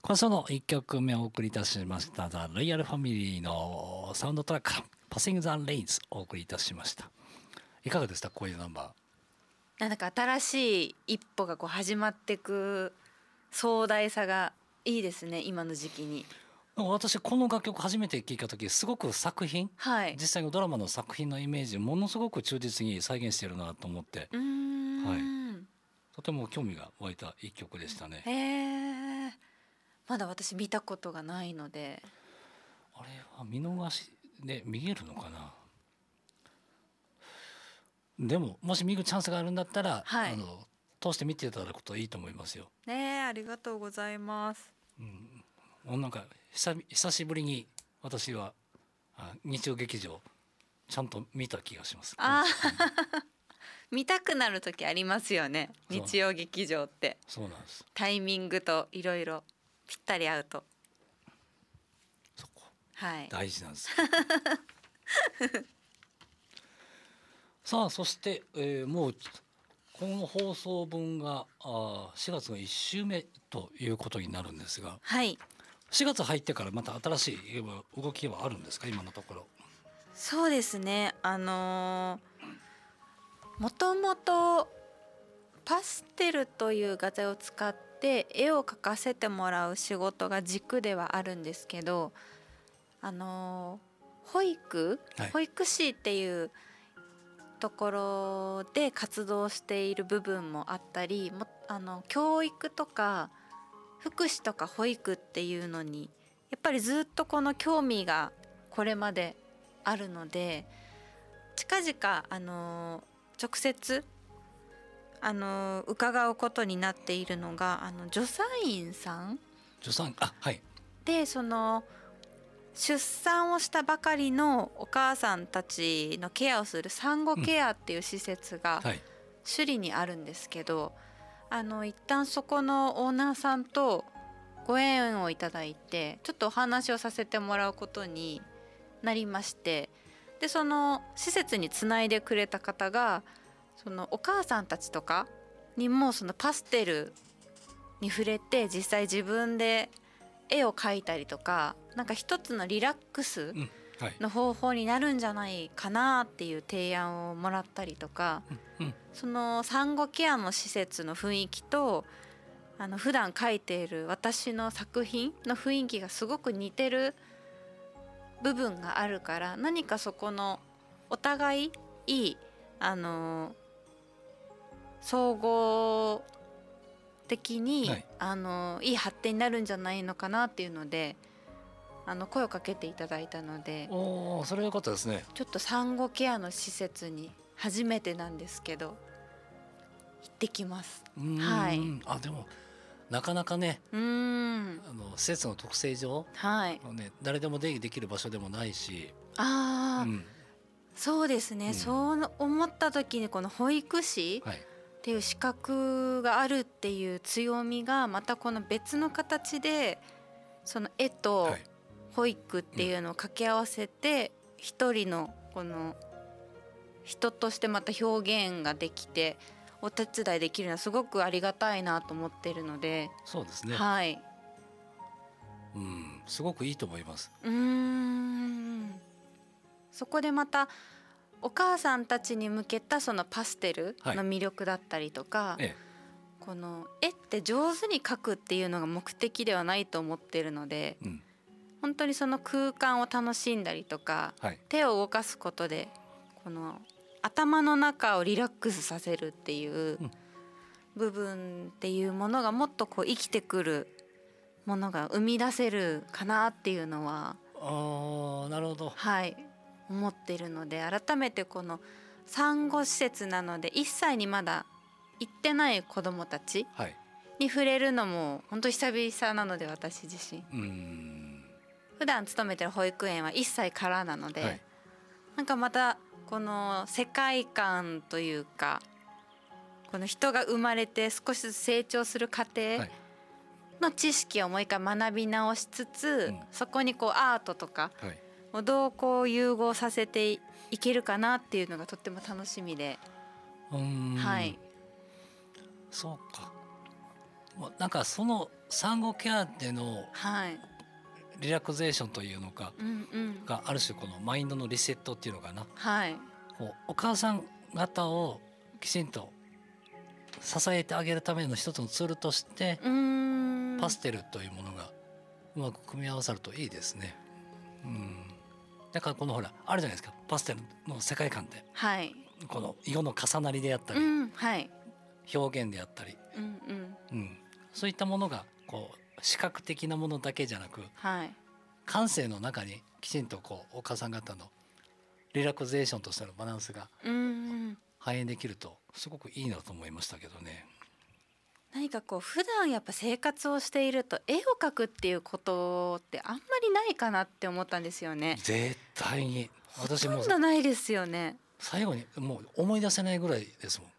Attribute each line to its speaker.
Speaker 1: 今週の1曲目をお送りいたしましたザ・ロイヤルファミリーのサウンドトラックパシング・ザ・レインズをお送りいたしました。いかがでしたこういうナンバー。
Speaker 2: なんか新しい一歩がこう始まっていく壮大さがいいですね、今の時期に。
Speaker 1: 私この楽曲初めて聴いた時すごく作品、
Speaker 2: はい、
Speaker 1: 実際のドラマの作品のイメージをものすごく忠実に再現しているなと思って、はい、とても興味が湧いた一曲でしたね。
Speaker 2: まだ私見たことがないので。
Speaker 1: あれは見逃しで見えるのかな。でももし見るチャンスがあるんだったら、
Speaker 2: はい、
Speaker 1: 通して見ていただくといいと思いますよ。
Speaker 2: ありがとうございます。
Speaker 1: なんか久しぶりに私は日曜劇場ちゃんと見た気がします。
Speaker 2: 見たくなる時ありますよね、日曜劇場って。
Speaker 1: そうなんです。
Speaker 2: タイミングといろいろぴったり合うと
Speaker 1: そこ、
Speaker 2: はい、
Speaker 1: 大事なんですさあそして、もうこの放送分が4月の1週目ということになるんですが、
Speaker 2: はい、
Speaker 1: 4月入ってからまた新しい動きはあるんですか今のところ。
Speaker 2: そうですね、もともとパステルという画材を使って絵を描かせてもらう仕事が軸ではあるんですけど、保育士っていうところで活動している部分もあったり、教育とか福祉とか保育っていうのにやっぱりずっとこの興味がこれまであるので、近々直接伺うことになっているのが助産院さんで、その出産をしたばかりのお母さんたちのケアをする産後ケアっていう施設が首里にあるんですけど、一旦そこのオーナーさんとご縁をいただいてちょっとお話をさせてもらうことになりまして、でその施設につないでくれた方がそのお母さんたちとかにもそのパステルに触れて実際自分で絵を描いたりとか、なんか一つのリラックスの方法になるんじゃないかなっていう提案をもらったりとか、その産後ケアの施設の雰囲気と普段描いている私の作品の雰囲気がすごく似てる部分があるから、何かそこのお互いいい総合的に、いい発展になるんじゃないのかなっていうので声をかけていただいたので、
Speaker 1: それは良かったですね。
Speaker 2: ちょっと産後ケアの施設に初めてなんですけど行ってきます。はい、
Speaker 1: でもなかなかね施設の特性上、誰でも出入りできる場所でもないし、
Speaker 2: そうですね、そう思った時にこの保育士っていう資格があるっていう強みがまたこの別の形でその絵と保育っていうのを掛け合わせて一人のこの人としてまた表現ができてお手伝いできるのはすごくありがたいなと思っているので。
Speaker 1: そうですね、すごくいいと思います。
Speaker 2: そこでまたお母さんたちに向けたそのパステルの魅力だったりとか、この絵って上手に描くっていうのが目的ではないと思っているので、本当にその空間を楽しんだりとか、手を動かすことでこの頭の中をリラックスさせるっていう部分っていうものがもっとこう生きてくるものが生み出せるかなっていうのは
Speaker 1: なるほど、
Speaker 2: 思っているので、改めてこの産後施設なので1歳にまだ行ってない子どもたちに触れるのも本当久々なので、私自身普段勤めてる保育園は1歳からなので、なんかまたこの世界観というか、この人が生まれて少しずつ成長する過程の知識をもう一回学び直しつつ、そこにこうアートとかをどうこう融合させていけるかなっていうのがとっても楽しみで。
Speaker 1: そうか。 なんかその産後ケアでのリラクゼーションというのか、がある種このマインドのリセットっていうのかな、こうお母さん方をきちんと支えてあげるための一つのツールとしてパステルというものがうまく組み合わさるといいですね。だからこのほらあるじゃないですか、パステルの世界観で、この色の重なりであったり、表現であったり、そういったものがこう視覚的なものだけじゃなく、感性の中にきちんとこうお母さん方のリラクゼーションとしてのバランスが反映できるとすごくいいなと思いましたけどね。
Speaker 2: 何かこう普段やっぱ生活をしていると絵を描くっていうことってあんまりないかなって思ったんですよね。
Speaker 1: 絶対に私も
Speaker 2: ほとんどないですよね。
Speaker 1: 最後にもう思い出せないぐらいですもん。